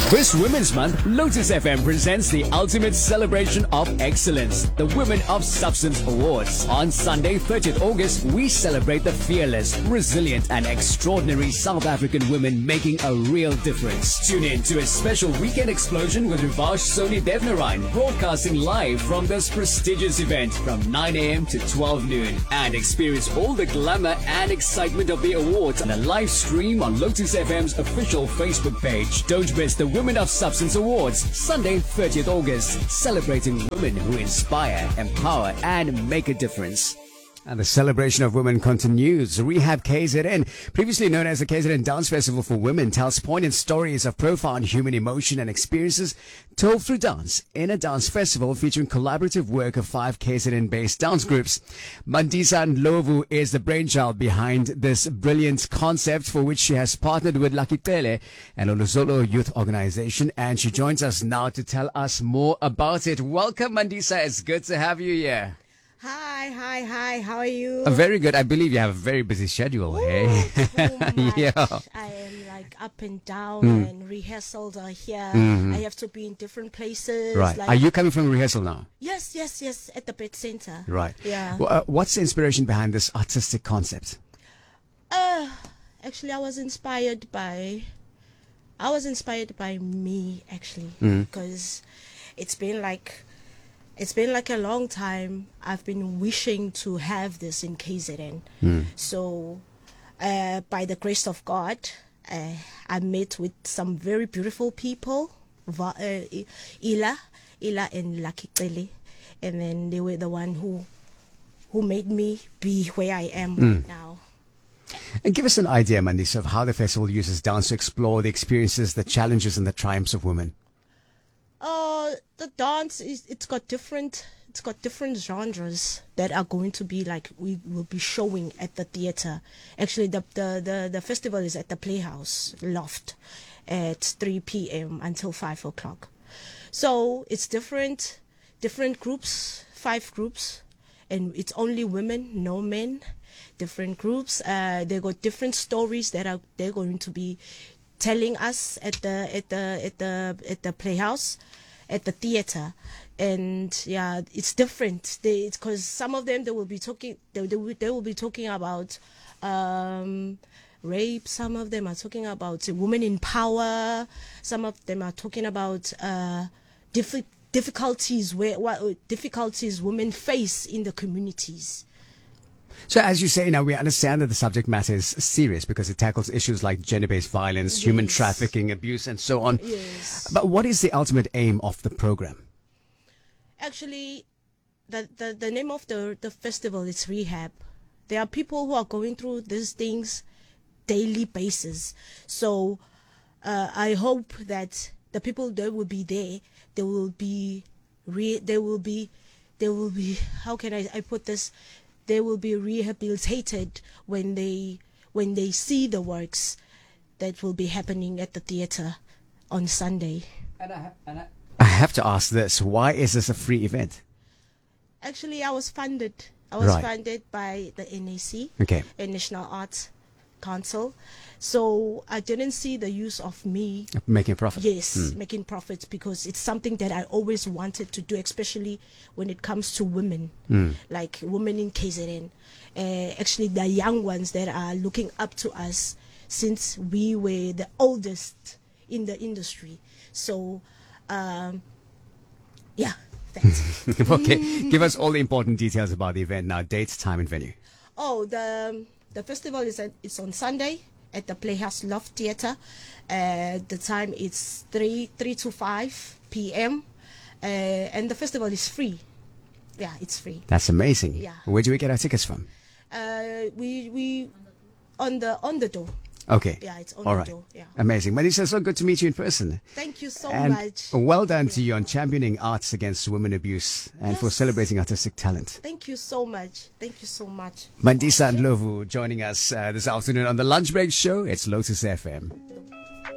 This Women's Month, Lotus FM presents the ultimate celebration of excellence, the Women of Substance Awards. On Sunday, 30th August, we celebrate the fearless, resilient and extraordinary South African women making a real difference. Tune in to a special weekend explosion with Rivash Soni Devnarine, broadcasting live from this prestigious event from 9 a.m. to 12 noon. And experience all the glamour and excitement of the awards on a live stream on Lotus FM's official Facebook page. Don't miss the Women of Substance Awards, Sunday, 30th August, celebrating women who inspire, empower, and make a difference. And the celebration of women continues. Rehab KZN, previously known as the KZN Dance Festival for Women, tells poignant stories of profound human emotion and experiences told through dance in a dance festival featuring collaborative work of 5 KZN-based dance groups. Mandisa Ndlovu is the brainchild behind this brilliant concept, for which she has partnered with Lakitele and Oluzolo Youth Organization, and she joins us now to tell us more about it. Welcome, Mandisa. It's good to have you here. Hi. How are you? Very good. I believe you have a very busy schedule, hey? So much. Yeah. I am like up and down, and rehearsals are here. I have to be in different places. Right. Like, Are you coming from rehearsal now? Yes. At the Pet Center. Right. Yeah. Well, what's the inspiration behind this artistic concept? Actually, I was inspired by me, actually, because it's been like a long time. I've been wishing to have this in KZN. So, by the grace of God, I met with some very beautiful people, Ila and Lakitele, and then they were the one who made me be where I am right now. And give us an idea, Mandisa, of how the festival uses dance to explore the experiences, the challenges, and the triumphs of women. The dance it's got different genres that are going to be like we will be showing at the theater. Actually, the festival is at the Playhouse Loft at 3 p.m. until 5 o'clock. So it's different groups, 5 groups, and it's only women, no men. Different groups. They got different stories that they're going to be telling us at the Playhouse, at the theater. And yeah, it's different. It's because some of them they will be talking about rape. Some of them are talking about women in power. Some of them are talking about difficulties women face in the communities. So as you say now, we understand that the subject matter is serious because it tackles issues like gender-based violence, human trafficking, abuse, and so on. Yes. But what is the ultimate aim of the program? Actually, the name of the festival is Rehab. There are people who are going through these things daily basis. So I hope that the people that will be there, they will be how can I put this? They will be rehabilitated when they see the works that will be happening at the theater on Sunday. I have to ask this: why is this a free event? Actually, I was funded. Right. Funded by the NAC, Okay. National Arts Council. So I didn't see the use of me Making a profit. Yes, making profits, because it's something that I always wanted to do, especially when it comes to women, like women in KZN. Actually, the young ones that are looking up to us since we were the oldest in the industry. So, yeah, thanks. Okay, give us all the important details about the event now: dates, time, and venue. Oh, the festival it's on Sunday at the Playhouse Loft Theatre. The time is 3 to 5 p.m. And the festival is free. Yeah, it's free. That's amazing. Yeah. Where do we get our tickets from? We on the door. Okay. Yeah, it's on all the right. door. Yeah. Amazing. Mandisa, so good to meet you in person. Thank you so And much. well done to you on championing arts against women abuse and for Yes. celebrating artistic talent. Thank you so much. Thank you so much. Mandisa Ndlovu joining us this afternoon on the Lunch Break Show. It's Lotus FM.